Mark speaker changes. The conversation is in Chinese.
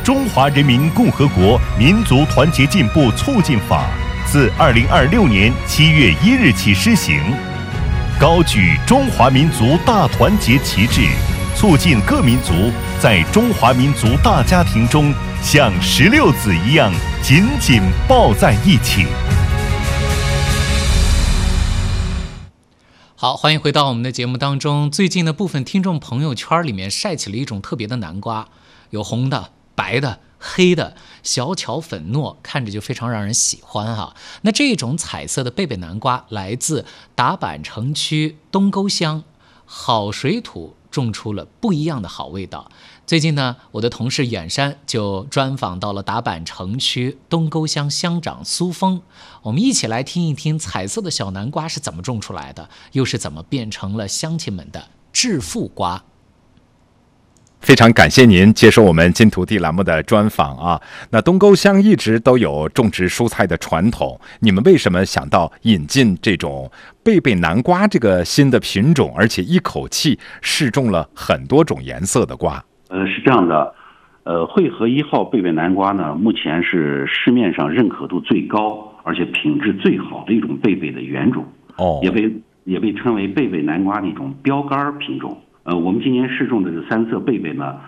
Speaker 1: 中华人民共和国民族团结进步促进法》自2026年7月1日起施行，高举中华民族大团结旗帜，促进各民族在中华民族大家庭中像16子一样紧紧抱在一起。
Speaker 2: 好，欢迎回到我们的节目当中。最近的部分听众朋友圈里面晒起了一种特别的南瓜，有红的、白的、黑的，小巧粉糯，看着就非常让人喜欢哈。那这种彩色的贝贝南瓜来自打板城区东沟乡，好水土种出了不一样的好味道。最近呢，我的同事远山就专访到了打板城区东沟乡乡长苏峰，我们一起来听一听彩色的小南瓜是怎么种出来的，又是怎么变成了乡亲们的致富瓜。
Speaker 3: 非常感谢您接受我们金土地栏目的专访啊。那东沟乡一直都有种植蔬菜的传统，你们为什么想到引进这种贝贝南瓜这个新的品种，而且一口气试种了很多种颜色的瓜？
Speaker 4: 是这样的，汇合1号贝贝南瓜呢，目前是市面上认可度最高，而且品质最好的一种贝贝的原种，也被称为贝贝南瓜的一种标杆品种。我们今年试种的这3色贝贝呢，